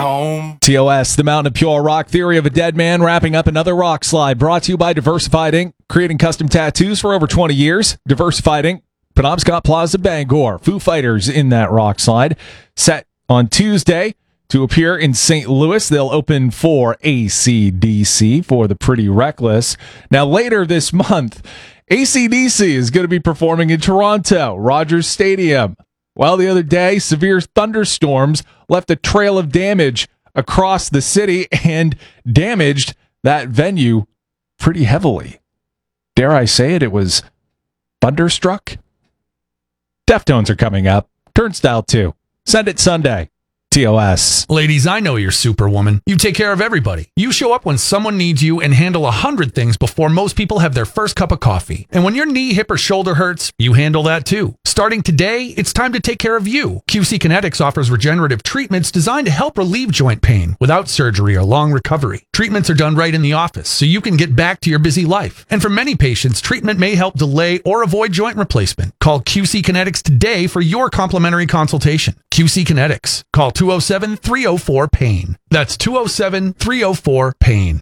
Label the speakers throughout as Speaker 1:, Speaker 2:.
Speaker 1: home.
Speaker 2: TOS, the Mountain of Pure Rock Theory of a Dead Man, wrapping up another rock slide. Brought to you by Diversified Inc., creating custom tattoos for over 20 years. Diversified Inc., Penobscot Plaza, Bangor. Foo Fighters in that rock slide. Set on Tuesday to appear in St. Louis. They'll open for AC/DC for the Pretty Reckless. Now, later this month, AC/DC is going to be performing in Toronto, Rogers Stadium. Well, the other day, severe thunderstorms left a trail of damage across the city and damaged that venue pretty heavily. Dare I say it was thunderstruck? Deftones are coming up. Turnstile 2. Send it Sunday. TOS.
Speaker 3: Ladies, I know you're Superwoman. You take care of everybody. You show up when someone needs you and handle 100 things before most people have their first cup of coffee. And when your knee, hip, or shoulder hurts, you handle that too. Starting today, it's time to take care of you. QC Kinetics offers regenerative treatments designed to help relieve joint pain without surgery or long recovery. Treatments are done right in the office so you can get back to your busy life. And for many patients, treatment may help delay or avoid joint replacement. Call QC Kinetics today for your complimentary consultation. QC Kinetics. Call 207-304-PAIN. That's 207-304-PAIN.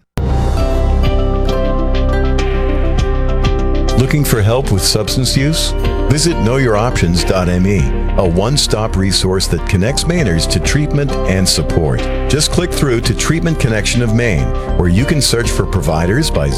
Speaker 4: Looking for help with substance use? Visit knowyouroptions.me, a one-stop resource that connects Mainers to treatment and support. Just click through to Treatment Connection of Maine, where you can search for providers by